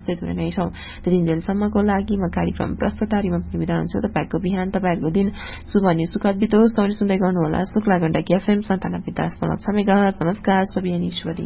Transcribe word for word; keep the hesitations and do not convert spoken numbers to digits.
उपस्थित हुने नै छौं। त्यति दिनसम्मको लागि म कार्यक्रम प्रस्तुतारी म पनि बिदा हुन्छु। तपाईहरुको बिहान तपाईहरुको दिन शुभ अनि सुखद बितोस्। तपाईले सुन्दै गर्नुहोला शुक्ला गण्डकी एफएम सन्तानब्बे दशमलव छ मेगाहर्ज। नमस्कार, शुभ बिहानी, शुभ दिन।